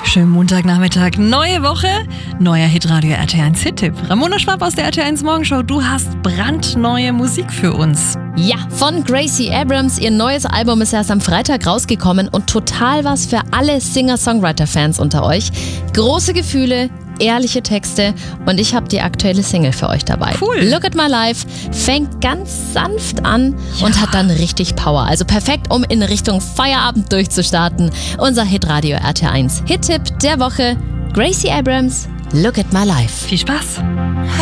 Schönen Montagnachmittag, neue Woche, neuer Hitradio RT1 Hit-Tipp. Ramona Schwab aus der RT1 Morgenshow, du hast brandneue Musik für uns. Ja, von Gracie Abrams. Ihr neues Album ist erst am Freitag rausgekommen und total was für alle Singer-Songwriter-Fans unter euch. Große Gefühle, ehrliche Texte und ich habe die aktuelle Single für euch dabei. Cool. Look at My Life fängt ganz sanft an und hat dann richtig Power. Also perfekt, um in Richtung Feierabend durchzustarten. Unser Hitradio RT1 Hit-Tipp der Woche, Gracie Abrams, Look at My Life. Viel Spaß.